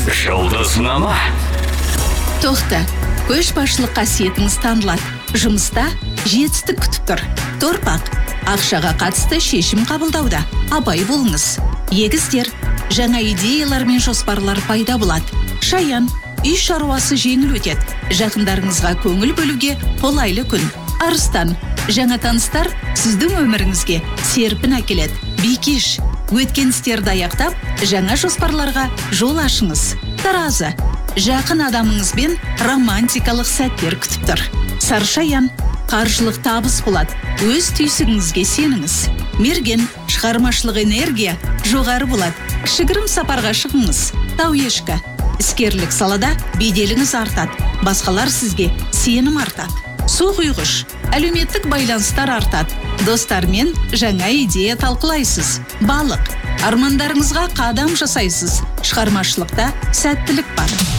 Жұлдызнама. Тоқта, көшбасшылық қасиетіңіз танылады. Жұмыста жетістік күтіп тұр. Торпақ, ақшаға қатысты шешім қабылдауда абай болыңыз. Егіздер, жаңа идеялар мен жоспарлар пайда болады. Шаян, үй шаруасы жеңіл өтеді. Жақындарыңызға көңіл бөлуге қолайлы күн. Арыстан, жаңа таныстар сіздің өміріңізге серпін әкеледі. Бикеш, өткен істерді аяқтап, жаңа жоспарларға жол ашыңыз. Таразы, жақын адамыңызбен романтикалық сәттер күтіп тұр. Саршаян, қаржылық табыс болады. Өз түйсігіңізге сеніңіз. Мерген, шығармашылық энергия жоғары болады. Кішігірім сапарға шығыңыз. Тауешкі, іскерлік салада беделіңіз артады. Басқалар сізге сенім артады. Суқұйғыш, әлеуметтік байланыстар артады. Достармен жаңа идея талқылайсыз. Балық, армандарыңызға қадам жасайсыз. Шығармашылықта сәттілік бар.